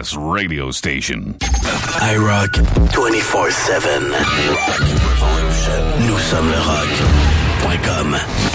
best radio station. iRock 24/7. Nous sommes le rock.com.